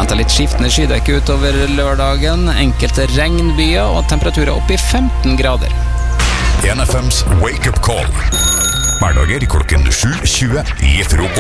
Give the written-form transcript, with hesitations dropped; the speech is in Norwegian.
Forventer litt skiftende skydekke utover lørdagen, enkelte regnbyer og temperaturer opp i 15 grader. NFMs Wake Up Call. Hverdager klokken 7:20 i frokost.